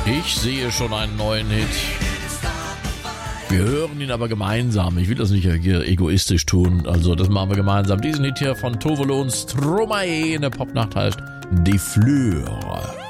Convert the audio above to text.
Ich sehe schon einen neuen Hit. Wir hören ihn aber gemeinsam. Ich will das nicht egoistisch tun. Also das machen wir gemeinsam. Diesen Hit hier von Tove Lo und Stromae in der Popnacht heißt Die Fleur.